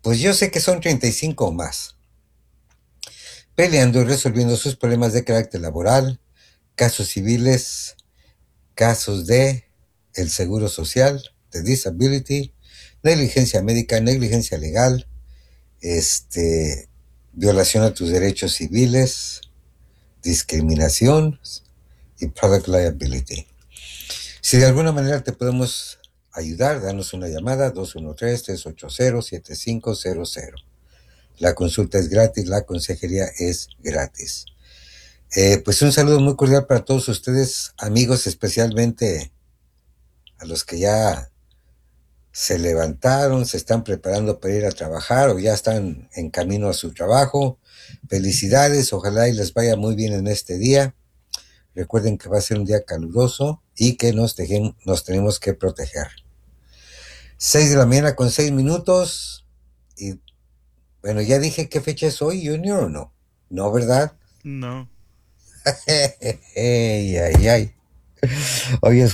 Pues yo sé que son 35 o más, peleando y resolviendo sus problemas de carácter laboral, casos civiles, casos de el seguro social, de disability, negligencia médica, negligencia legal, violación a tus derechos civiles, discriminación y product liability. Si de alguna manera te podemos ayudar, danos una llamada 213-380-7500. La consulta es gratis, la consejería es gratis. Pues un saludo muy cordial para todos ustedes, amigos, especialmente a los que ya se levantaron, se están preparando para ir a trabajar o ya están en camino a su trabajo. Felicidades, ojalá y les vaya muy bien en este día. Recuerden que va a ser un día caluroso y que nos tenemos que proteger. 6 de la mañana con 6 minutos. Y bueno, ya dije qué fecha es hoy, Junior, o no. No, ¿verdad? No. Ay, ay, ay. Hoy es